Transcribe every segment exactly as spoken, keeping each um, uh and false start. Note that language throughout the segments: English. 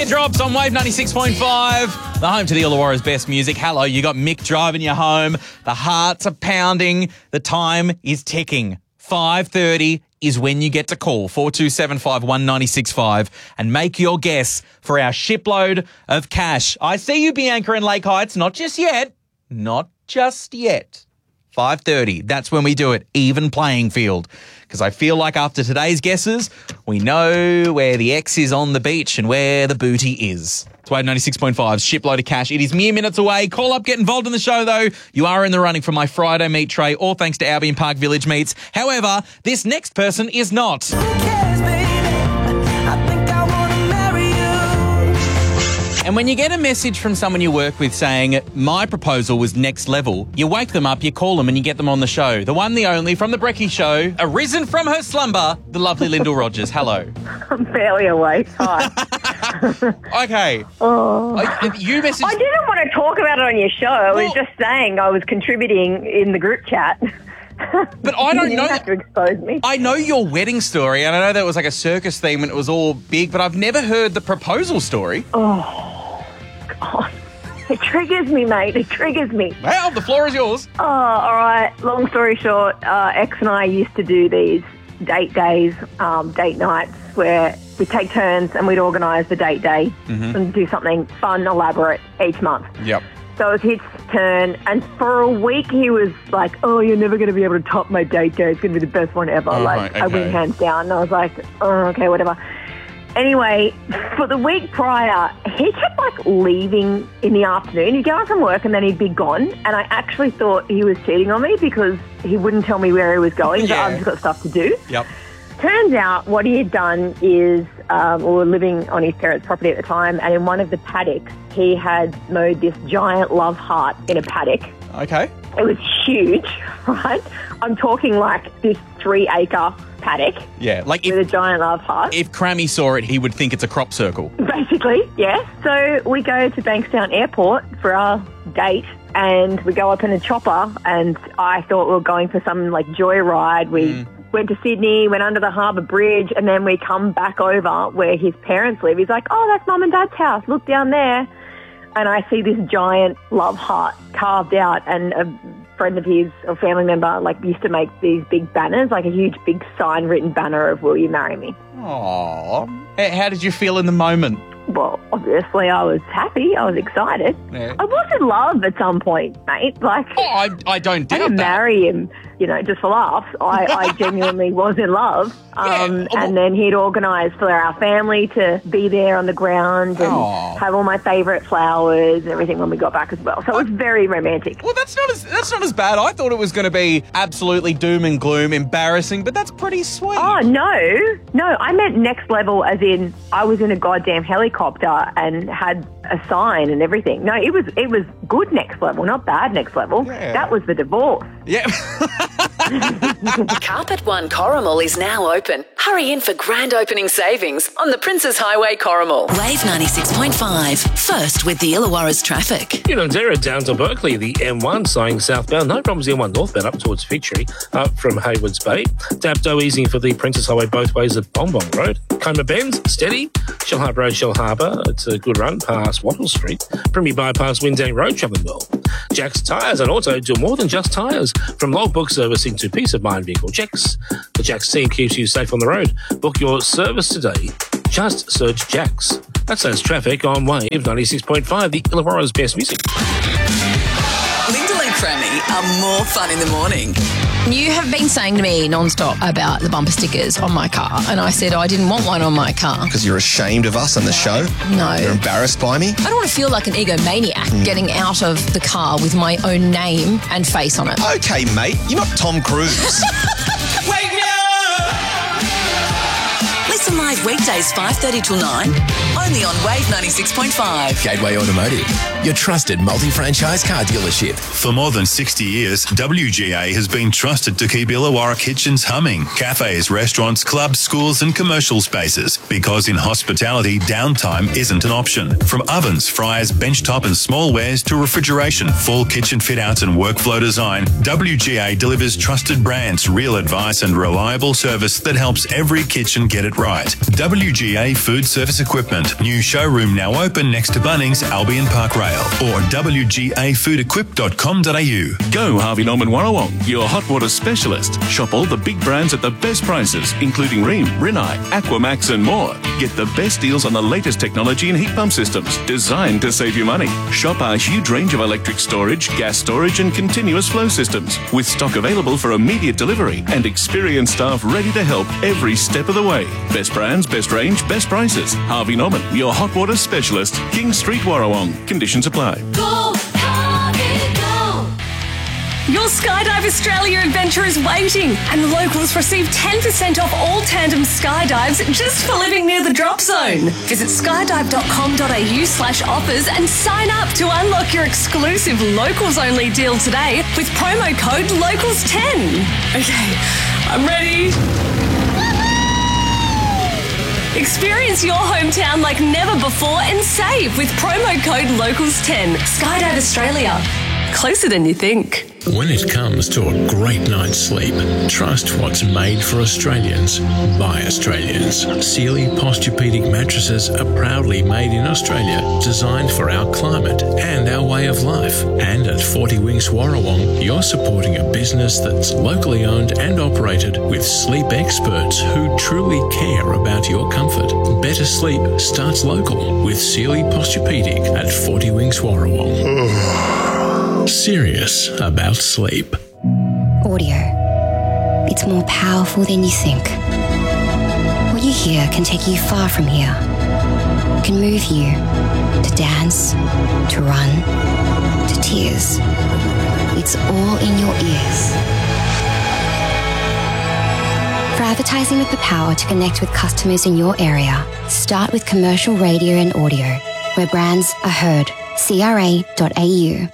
Teardrops on Wave ninety-six point five, the home to the Illawarra's best music. Hello, you got Mick driving you home. The hearts are pounding. The time is ticking. five thirty is when you get to call four two seven five, one nine six five and make your guess for our shipload of cash. I see you, Bianca in Lake Heights. Not just yet. Not just yet. five thirty, that's when we do it. Even playing field. Because I feel like after today's guesses, we know where the X is on the beach and where the booty is. It's Wave ninety-six point five's shipload of cash. It is mere minutes away. Call up, get involved in the show, though. You are in the running for my Friday meat tray, all thanks to Albion Park Village Meats. However, this next person is not. Who cares, baby? I think I wanna marry you. And when you get a message from someone you work with saying, my proposal was next level, you wake them up, you call them and you get them on the show. The one, the only, from The Brekkie Show, arisen from her slumber, the lovely Lyndall Rogers. Hello. I'm barely awake. Hi. Okay. Oh. I, you messaged... I didn't want to talk about it on your show. I was Well- just saying I was contributing in the group chat. But I don't you know didn't have to expose me. I know your wedding story, and I know that was like a circus theme and it was all big, but I've never heard the proposal story. Oh, God. It triggers me, mate. It triggers me. Well, the floor is yours. Oh, all right. Long story short, uh, X and I used to do these date days, um, date nights, where we'd take turns and we'd organise the date day Mm-hmm. and do something fun, elaborate each month. Yep. So it was his turn, and for a week he was like, oh, you're never going to be able to top my date day. It's going to be the best one ever. Oh, like, right, I okay. win hands down. And I was like, oh, okay, whatever. Anyway, for the week prior, he kept, like, leaving in the afternoon. He'd get on from work and then he'd be gone. And I actually thought he was cheating on me because he wouldn't tell me where he was going. Yeah. So I've just got stuff to do. Yep. Turns out what he had done is, um, we were living on his parents' property at the time, and in one of the paddocks, he had mowed this giant love heart in a paddock. Okay. It was huge, right? I'm talking like this three-acre paddock Yeah, like with a if, giant love heart. if Crammy saw it, he would think it's a crop circle. Basically, yeah. So we go to Bankstown Airport for our date, and we go up in a chopper, and I thought we were going for some, like, joyride. We Mm. went to Sydney, went under the Harbour Bridge, and then we come back over where his parents live. He's like, oh, that's Mum and Dad's house. Look down there. And I see this giant love heart carved out, and a friend of his, a family member, like, used to make these big banners, like a huge big sign-written banner of, will you marry me? Aww. How did you feel in the moment? Well, obviously I was happy. I was excited. Yeah. I was in love at some point, mate. Like, Oh, I, I don't I doubt didn't that. marry him, you know, just for laughs. I, I genuinely was in love. Um, Yeah. and then he'd organised for our family to be there on the ground and Aw. have all my favourite flowers and everything when we got back as well. So it was very romantic. Well, that's not as that's not as bad. I thought it was going to be absolutely doom and gloom, embarrassing, but that's pretty sweet. Oh, no. No, I meant next level as in I was in a goddamn helicopter and had a sign and everything. No, it was it was good next level, not bad next level. Yeah. That was the divorce. Yeah. Carpet One Corrimal is now open. Hurry in for grand opening savings on the Princes Highway Corrimal. Wave ninety-six point five. First with the Illawarra's traffic. You know, Dara down to Berkeley, the M one saying southbound. No problems, the M one northbound up towards Victory, up from Haywards Bay. Dapto easing for the Princess Highway both ways at Bonbon Road. Coma Bend, steady. Shell Harbour Road, Shell Harbour. It's a good run past Wattle Street. Premier Bypass, Windang Road, travelling well. Jack's Tyres and Auto do more than just tyres. From logbook servicing to peace of mind vehicle checks, the Jack's team keeps you safe on the road. Book your service today. Just search Jack's. That says traffic on Wave ninety-six point five, the Illawarra's best music. Lyndall and Crammy are more fun in the morning. You have been saying to me non-stop about the bumper stickers on my car, and I said I didn't want one on my car. Because you're ashamed of us on the show? No. You're embarrassed by me? I don't want to feel like an egomaniac getting out of the car with my own name and face on it. Okay, mate, you're not Tom Cruise. Wake me up! Listen live weekdays five thirty till nine, only on Wave ninety-six point five. Gateway Automotive, your trusted multi-franchise car dealership. For more than sixty years, W G A has been trusted to keep Illawarra kitchens humming. Cafes, restaurants, clubs, schools and commercial spaces. Because in hospitality, downtime isn't an option. From ovens, fryers, benchtop and small wares to refrigeration, full kitchen fit-outs and workflow design, W G A delivers trusted brands, real advice and reliable service that helps every kitchen get it right. W G A Food Service Equipment. New showroom now open next to Bunnings, Albion Park Rail, or w g a food equip dot com dot a u. Go Harvey Norman Warrawong, your hot water specialist. Shop all the big brands at the best prices, including Rheem, Rinnai, Aquamax and more. Get the best deals on the latest technology and heat pump systems, designed to save you money. Shop our huge range of electric storage, gas storage and continuous flow systems, with stock available for immediate delivery and experienced staff ready to help every step of the way. Best brands, best range, best prices. Harvey Norman, your hot water specialist. King Street, Warrawong. Conditions apply. Go, Harvey, go! Your Skydive Australia adventure is waiting, and the locals receive ten percent off all tandem skydives just for living near the drop zone. Visit skydive dot com dot a u slash offers and sign up to unlock your exclusive locals only deal today with promo code locals ten. Okay, I'm ready. Experience your hometown like never before and save with promo code locals ten. Skydive Australia. Closer than you think. When it comes to a great night's sleep, trust what's made for Australians by Australians. Sealy Posturepedic mattresses are proudly made in Australia, designed for our climate and our way of life. And at forty Winks Warrawong, you're supporting a business that's locally owned and operated with sleep experts who truly care about your comfort. Better sleep starts local with Sealy Posturepedic at forty Winks Warrawong. Serious about sleep. Audio. It's more powerful than you think. What you hear can take you far from here. It can move you to dance, to run, to tears. It's all in your ears. For advertising with the power to connect with customers in your area, start with commercial radio and audio, where brands are heard. c r a dot a u.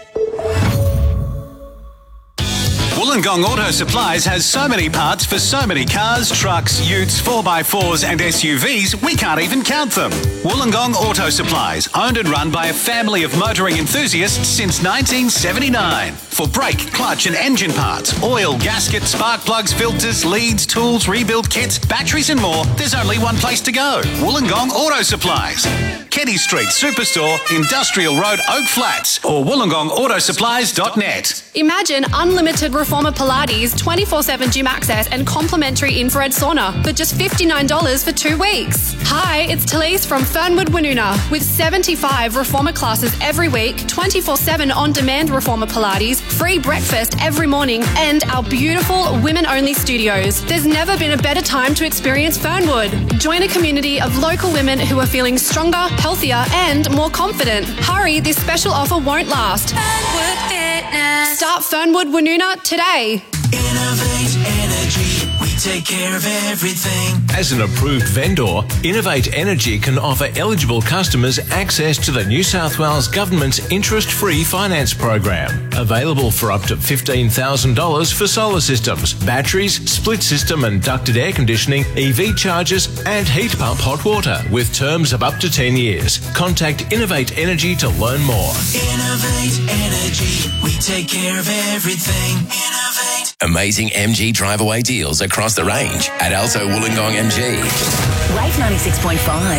Wollongong Auto Supplies has so many parts for so many cars, trucks, utes, four by fours and S U Vs, we can't even count them. Wollongong Auto Supplies, owned and run by a family of motoring enthusiasts since nineteen seventy-nine. For brake, clutch and engine parts, oil, gasket, spark plugs, filters, leads, tools, rebuild kits, batteries and more, there's only one place to go. Wollongong Auto Supplies. Kenny Street Superstore, Industrial Road, Oak Flats, or wollongong auto supplies dot net. Imagine unlimited Reformer Pilates, twenty-four seven gym access and complimentary infrared sauna for just fifty-nine dollars for two weeks. Hi, it's Talise from Fernwood Woonona with seventy-five Reformer classes every week, twenty-four seven on-demand Reformer Pilates, free breakfast every morning and our beautiful women-only studios. There's never been a better time to experience Fernwood. Join a community of local women who are feeling stronger, healthier and more confident. Hurry, this special offer won't last. Fernwood Fitness. Start Fernwood Woonona today. Innovate Energy, we take care of everything. As an approved vendor, Innovate Energy can offer eligible customers access to the New South Wales Government's interest-free finance program. Available for up to fifteen thousand dollars for solar systems, batteries, split system and ducted air conditioning, E V chargers and heat pump hot water with terms of up to ten years. Contact Innovate Energy to learn more. Innovate Energy, we take care of everything. Innovate. Amazing M G drive-away deals across the range at Alto Wollongong M G. Wave ninety-six point five.